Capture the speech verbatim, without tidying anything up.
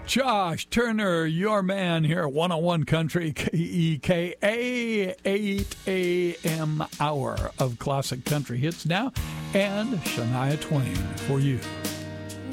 Josh Turner, your man here, one oh one Country, K E K A, eight a.m. hour of classic country hits now, and Shania Twain for you.